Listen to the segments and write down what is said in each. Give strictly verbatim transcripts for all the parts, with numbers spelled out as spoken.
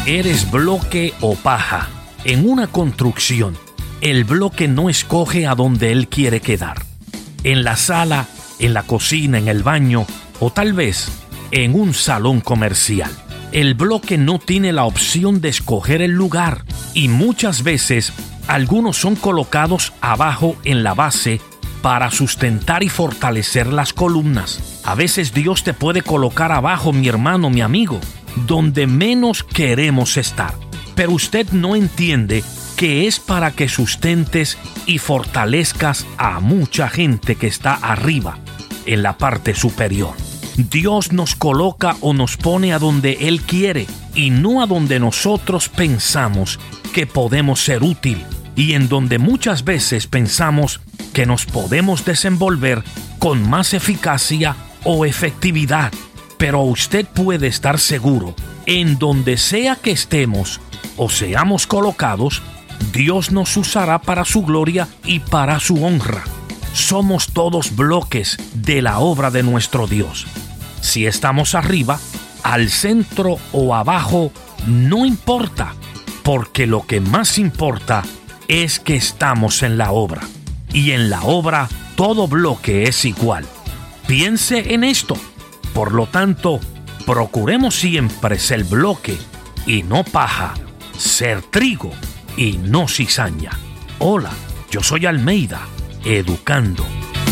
¿Eres bloque o paja? En una construcción, el bloque no escoge a dónde él quiere quedar. En la sala, en la cocina, en el baño o tal vez en un salón comercial. El bloque no tiene la opción de escoger el lugar y muchas veces algunos son colocados abajo en la base para sustentar y fortalecer las columnas. A veces Dios te puede colocar abajo, mi hermano, mi amigo, donde menos queremos estar. Pero usted no entiende que es para que sustentes y fortalezcas a mucha gente que está arriba, en la parte superior. Dios nos coloca o nos pone a donde Él quiere y no a donde nosotros pensamos que podemos ser útil y en donde muchas veces pensamos que nos podemos desenvolver con más eficacia o efectividad. Pero usted puede estar seguro, en donde sea que estemos o seamos colocados, Dios nos usará para su gloria y para su honra. Somos todos bloques de la obra de nuestro Dios. Si estamos arriba, al centro o abajo, no importa, porque lo que más importa es que estamos en la obra. Y en la obra, todo bloque es igual. Piense en esto. Por lo tanto, procuremos siempre ser bloque y no paja, ser trigo y no cizaña. Hola, yo soy Almeida, educando.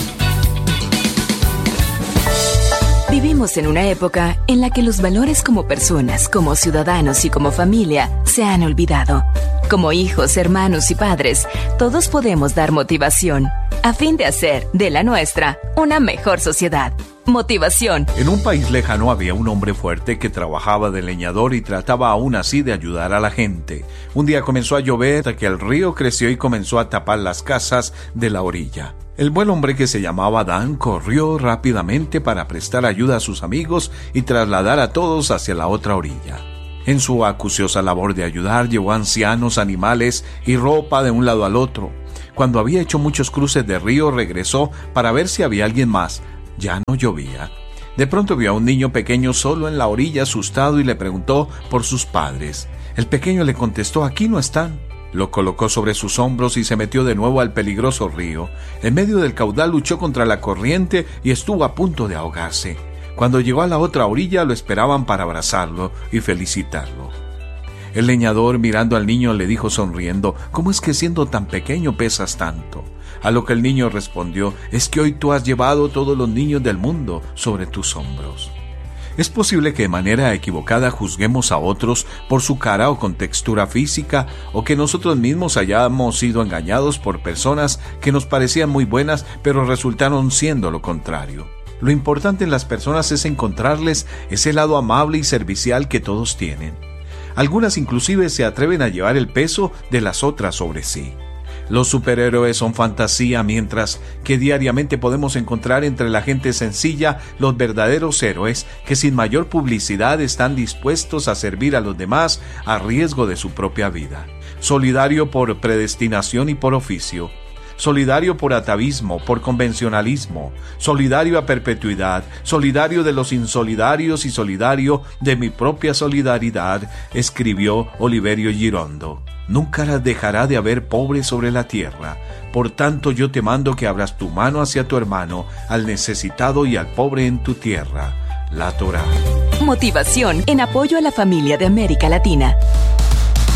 Vivimos en una época en la que los valores como personas, como ciudadanos y como familia se han olvidado. Como hijos, hermanos y padres, todos podemos dar motivación a fin de hacer de la nuestra una mejor sociedad. Motivación. En un país lejano había un hombre fuerte que trabajaba de leñador y trataba aún así de ayudar a la gente. Un día comenzó a llover hasta que el río creció y comenzó a tapar las casas de la orilla. El buen hombre, que se llamaba Dan, corrió rápidamente para prestar ayuda a sus amigos y trasladar a todos hacia la otra orilla. En su acuciosa labor de ayudar, llevó ancianos, animales y ropa de un lado al otro. Cuando había hecho muchos cruces de río, regresó para ver si había alguien más. Ya no llovía. De pronto vio a un niño pequeño solo en la orilla, asustado, y le preguntó por sus padres. El pequeño le contestó: aquí no están. Lo colocó sobre sus hombros y se metió de nuevo al peligroso río. En medio del caudal luchó contra la corriente y estuvo a punto de ahogarse. Cuando llegó a la otra orilla, lo esperaban para abrazarlo y felicitarlo. El leñador, mirando al niño, le dijo sonriendo: ¿cómo es que siendo tan pequeño pesas tanto? A lo que el niño respondió: es que hoy tú has llevado todos los niños del mundo sobre tus hombros. Es posible que de manera equivocada juzguemos a otros por su cara o contextura física, o que nosotros mismos hayamos sido engañados por personas que nos parecían muy buenas, pero resultaron siendo lo contrario. Lo importante en las personas es encontrarles ese lado amable y servicial que todos tienen. Algunas inclusive se atreven a llevar el peso de las otras sobre sí. Los superhéroes son fantasía, mientras que diariamente podemos encontrar entre la gente sencilla los verdaderos héroes que sin mayor publicidad están dispuestos a servir a los demás a riesgo de su propia vida. Solidario por predestinación y por oficio. Solidario por atavismo, por convencionalismo, solidario a perpetuidad, solidario de los insolidarios y solidario de mi propia solidaridad, escribió Oliverio Girondo. Nunca dejará de haber pobres sobre la tierra. Por tanto, yo te mando que abras tu mano hacia tu hermano, al necesitado y al pobre en tu tierra. La Torá. Motivación en apoyo a la familia de América Latina.